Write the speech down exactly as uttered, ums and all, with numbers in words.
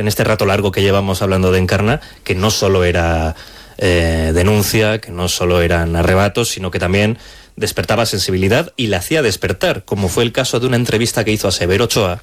en este rato largo que llevamos hablando de Encarna, que no solo era eh, denuncia, que no solo eran arrebatos, sino que también despertaba sensibilidad y la hacía despertar, como fue el caso de una entrevista que hizo a Severo Ochoa,